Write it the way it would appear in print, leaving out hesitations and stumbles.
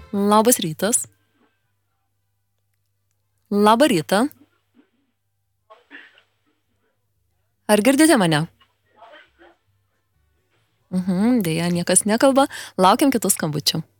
Labas rytas. Labą rytą. Ar girdite mane? Dėja, niekas nekalba. Laukiam kitų skambučių.